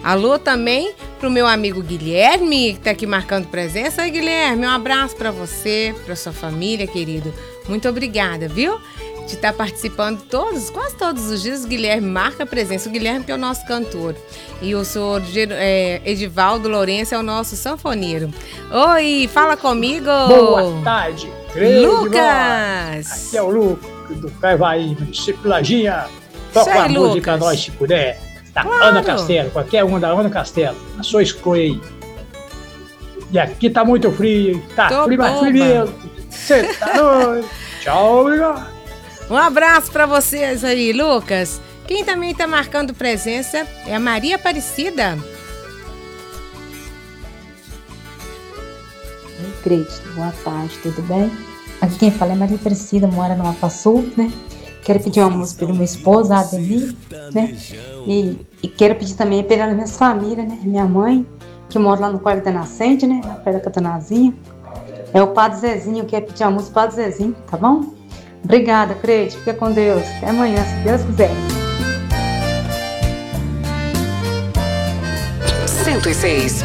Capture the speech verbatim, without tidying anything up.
Alô também pro meu amigo Guilherme, que tá aqui marcando presença. Oi, Guilherme, um abraço para você, para sua família, querido. Muito obrigada, viu? De estar participando todos, quase todos os dias. O Guilherme marca presença. O Guilherme que é o nosso cantor. E o senhor é, Edivaldo Lourenço é o nosso sanfoneiro. Oi, fala comigo. Boa tarde, Lucas. Aqui é o Lucas do Carvaí, município Lajinha. Toca aí, a música Lucas. Nós Se Puder, da Claro. Ana Castelo, qualquer uma da Ana Castelo, a sua escolha aí. E aqui tá muito frio, tá Tô frio, mas bomba. frio mesmo. Você tá doido. Tchau, obrigado. Um abraço para vocês aí, Lucas. Quem também está marcando presença é a Maria Aparecida. Oi, Crete, boa tarde, tudo bem? Aqui quem fala é Maria Aparecida, mora no Mapa Sul, né? Quero pedir uma música pelo meu esposo, Ademir, né? E, e quero pedir também pela minha família, né? Minha mãe, que mora lá no Quarto da Nascente, né? Na Praia da Catanazinha. É o Padre Zezinho, eu quero pedir uma música Padre Zezinho, tá bom? Obrigada, Crete, fica com Deus. Até amanhã, se Deus quiser. cento e seis